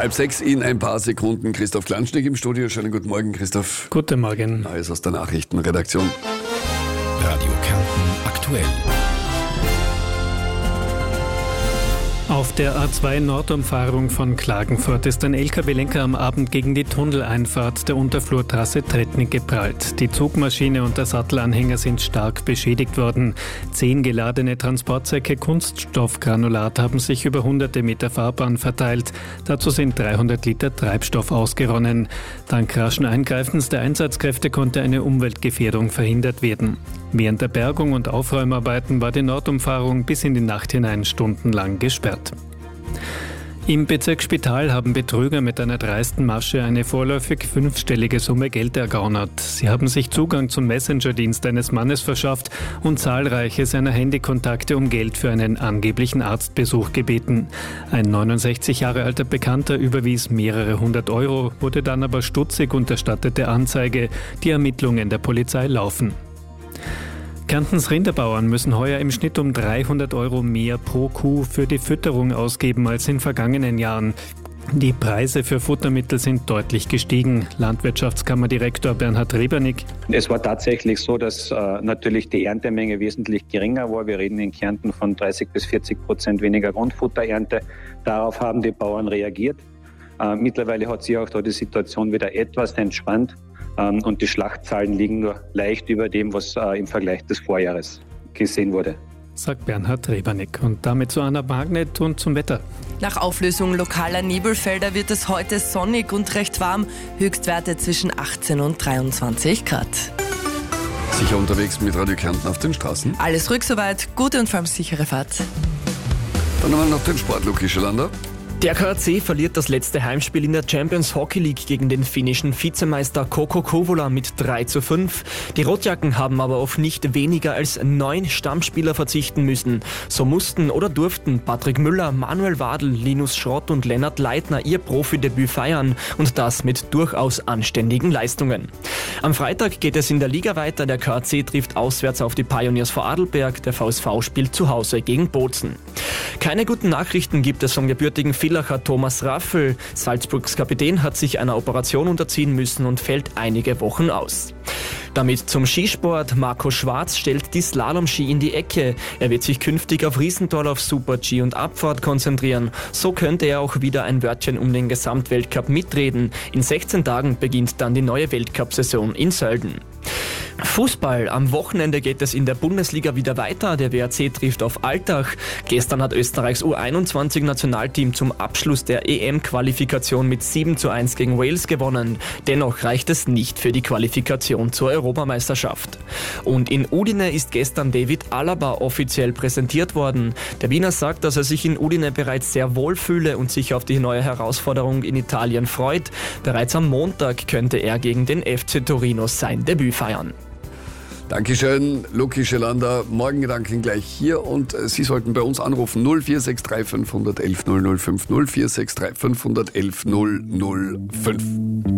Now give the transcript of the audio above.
5:30 in ein paar Sekunden. Christoph Klanschnig im Studio. Schönen guten Morgen, Christoph. Guten Morgen. Neues aus der Nachrichtenredaktion. Radio Kärnten aktuell. Auf der A2-Nordumfahrung von Klagenfurt ist ein LKW-Lenker am Abend gegen die Tunneleinfahrt der Unterflurtrasse Tretnik geprallt. Die Zugmaschine und der Sattelanhänger sind stark beschädigt worden. 10 geladene Transportsäcke Kunststoffgranulat haben sich über hunderte Meter Fahrbahn verteilt. Dazu sind 300 Liter Treibstoff ausgeronnen. Dank raschen Eingreifens der Einsatzkräfte konnte eine Umweltgefährdung verhindert werden. Während der Bergung und Aufräumarbeiten war die Nordumfahrung bis in die Nacht hinein stundenlang gesperrt. Im Bezirk Spital haben Betrüger mit einer dreisten Masche eine vorläufig 5-stellige Summe Geld ergaunert. Sie haben sich Zugang zum Messenger-Dienst eines Mannes verschafft und zahlreiche seiner Handykontakte um Geld für einen angeblichen Arztbesuch gebeten. Ein 69 Jahre alter Bekannter überwies mehrere hundert Euro, wurde dann aber stutzig und erstattete Anzeige. Die Ermittlungen der Polizei laufen. Kärntens Rinderbauern müssen heuer im Schnitt um 300 Euro mehr pro Kuh für die Fütterung ausgeben als in vergangenen Jahren. Die Preise für Futtermittel sind deutlich gestiegen. Landwirtschaftskammerdirektor Bernhard Rebernig. Es war tatsächlich so, dass natürlich die Erntemenge wesentlich geringer war. Wir reden in Kärnten von 30-40% weniger Grundfutterernte. Darauf haben die Bauern reagiert. Mittlerweile hat sich auch da die Situation wieder etwas entspannt. Und die Schlachtzahlen liegen nur leicht über dem, was im Vergleich des Vorjahres gesehen wurde. Sagt Bernhard Rebernig. Und damit zu Anna Magnet und zum Wetter. Nach Auflösung lokaler Nebelfelder wird es heute sonnig und recht warm. Höchstwerte zwischen 18 und 23 Grad. Sicher unterwegs mit Radio Kärnten auf den Straßen. Alles ruhig soweit, gute und vor allem sichere Fahrt. Dann haben wir noch den Sport, Luki Schelander. Der KAC verliert das letzte Heimspiel in der Champions Hockey League gegen den finnischen Vizemeister KK Kouvola mit 3:5. Die Rotjacken haben aber auf nicht weniger als 9 Stammspieler verzichten müssen. So mussten oder durften Patrick Müller, Manuel Wadl, Linus Schrott und Lennart Leitner ihr Profidebüt feiern und das mit durchaus anständigen Leistungen. Am Freitag geht es in der Liga weiter. Der KAC trifft auswärts auf die Pioneers Vorarlberg. Der VSV spielt zu Hause gegen Bozen. Keine guten Nachrichten gibt es vom gebürtigen Villacher Thomas Raffel. Salzburgs Kapitän hat sich einer Operation unterziehen müssen und fällt einige Wochen aus. Damit zum Skisport. Marco Schwarz stellt die Slalom-Ski in die Ecke. Er wird sich künftig auf Riesental, auf Super-G und Abfahrt konzentrieren. So könnte er auch wieder ein Wörtchen um den Gesamtweltcup mitreden. In 16 Tagen beginnt dann die neue Weltcup-Saison in Sölden. Fußball. Am Wochenende geht es in der Bundesliga wieder weiter. Der WRC trifft auf Altach. Gestern hat Österreichs U21-Nationalteam zum Abschluss der EM-Qualifikation mit 7:1 gegen Wales gewonnen. Dennoch reicht es nicht für die Qualifikation zur Europameisterschaft. Und in Udine ist gestern David Alaba offiziell präsentiert worden. Der Wiener sagt, dass er sich in Udine bereits sehr wohl fühle und sich auf die neue Herausforderung in Italien freut. Bereits am Montag könnte er gegen den FC Torino sein Debüt feiern. Dankeschön, Luki Schelander. Morgen Gedanken gleich hier und Sie sollten bei uns anrufen 0463 511 005 0463 511 005.